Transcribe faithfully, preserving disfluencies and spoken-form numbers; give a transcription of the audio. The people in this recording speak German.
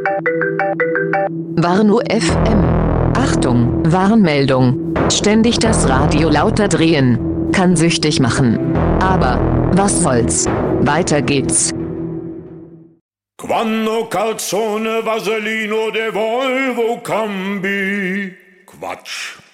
Warnow F M. Achtung, Warnmeldung. Ständig das Radio lauter drehen. Kann süchtig machen. Aber, was soll's? Weiter geht's. Quando calzone, Vasellino, De Volvo, Cambi. Quatsch.